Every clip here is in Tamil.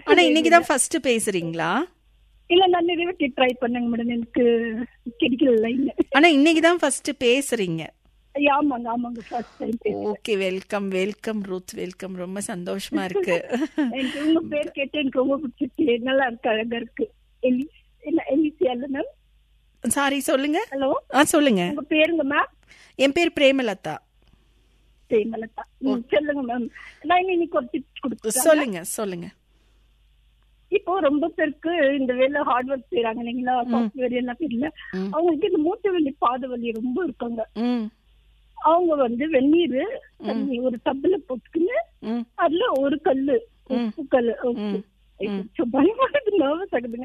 ஆனா இன்னைக்கு தான் ஃபர்ஸ்ட் பேசுறீங்களா? இல்ல நான் நிறைய வாட்டி ட்ரை பண்ணேங்க மேடம், எனக்கு கிடைக்கல லைன். ஆனா இன்னைக்கு தான் ஃபர்ஸ்ட் பேசுறீங்க. ஆமாங்க first time. Okay, welcome welcome Ruth, welcome. ரொம்ப சந்தோஷமா இருக்கு. எனக்கு உங்க பேர் கேட்டு எனக்கு ரொம்ப பிடிச்சிருக்கு, நல்லா இருக்கு, அழகா இருக்கு. எலிசியா மேம்? சாரி, சொல்லுங்க. ஹலோ, சொல்லுங்க. உங்க பேருங்க மேம்? என் பேர் பிரேமலதா. பிரேமலதா, சொல்லுங்க மேம். நான் இன்னைக்கு ஒரு டிப்ஸ் கொடுத்து சொல்லுங்க. இப்போ ரொம்ப பேருக்கு இந்த வேலை ஹார்ட் ஒர்க் செய்யறாங்க இல்லைங்களா, சாஃப்ட்வேர் எல்லாம் தெரியல, அவங்களுக்கு இந்த மூட்டு வலி பாத வலி ரொம்ப இருக்காங்க. அவங்க வெந்நீர் தண்ணி ஒரு டப்புல போட்டுக்கின்னு அதுல ஒரு கல்லு உப்பு கல்லு, நர்வஸ் ஆகுதுங்க.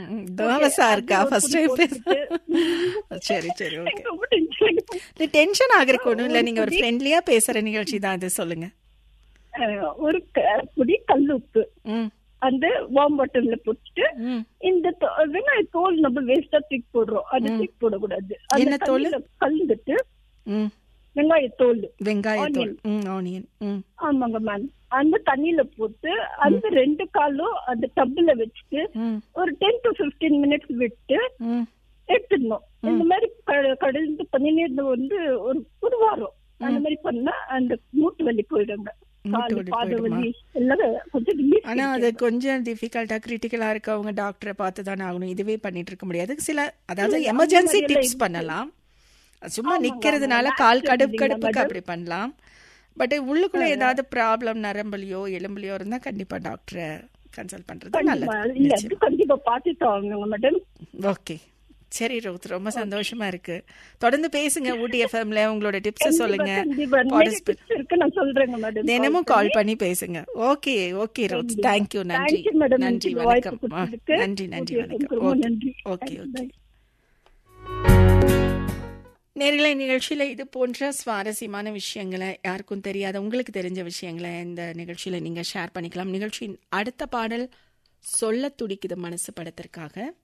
டென்ஷன் ஆகுறதுக்கு ஒண்ணும் இல்ல, நீங்க ஒரு ஃப்ரெண்ட்லியா பேசுற நிகழ்ச்சி தான் அது. சொல்லுங்க. ஒரு புடி கல் உப்பு அந்த வார்ம் வாட்டர்ல போட்டுட்டு இந்த வெங்காய தோல் நம்ம வேஸ்டா தூக்கி போடுறோம், அது தூக்கி போடக்கூடாது. என்ன தோல்? கலந்துட்டு வெங்காயத்தோல், ஆனியன். ஆமாங்க மேம், அந்த தண்ணியில போட்டு அந்த 2 காலும் அந்த டப்புல வச்சுட்டு ஒரு 10 to 15 மினிட்ஸ் விட்டு எடுத்துடணும். இந்த மாதிரி கடந்து பண்ணினே ஒரு வாரம் அந்த மாதிரி பண்ணா அந்த மூட்டு வலி போயிடுங்க. ஆனா அது கொஞ்சம் டிஃபிகல்ட்டா கிரிட்டிக்கலா இருக்கவங்க டாக்டரை பார்த்து தானே ஆகணும். இதுவே பண்ணிட்டு இருக்க முடியாது. சில அதாவது எமர்ஜென்சி டிப்ஸ் பண்ணலாம். சும்மா நிக்கிறதுனால கால் கடுப்புக்கு அப்படி பண்ணலாம். பட் உள்ளுக்குள்ள ஏதாவது ப்ராப்ளம் நரம்புலையோ எலும்புலையோ இருந்தா கண்டிப்பா டாக்டரை கன்சல்ட் பண்றது நல்லது. கண்டிப்பா பார்த்துட்டு. ஓகே, சரி ரோத், ரொம்ப சந்தோஷமா இருக்கு. தொடர்ந்து பேசுங்க. ஊட்டி எஃப்எம்ல உங்களோட டிப்ஸ் சொல்லுங்க. தினமும் கால் பண்ணி பேசுங்க. Okay ரோத், thank you. நன்றி, வணக்கம். நன்றி, வணக்கம். ஓகே. நேரிலை நிகழ்ச்சியில இது போன்ற சுவாரஸ்யமான விஷயங்களை, யாருக்கும் தெரியாத உங்களுக்கு தெரிஞ்ச விஷயங்களை இந்த நிகழ்ச்சியில நீங்க ஷேர் பண்ணிக்கலாம். நிகழ்ச்சியின் அடுத்த பாடல் சொல்ல துடிக்குது மனசு படத்திற்காக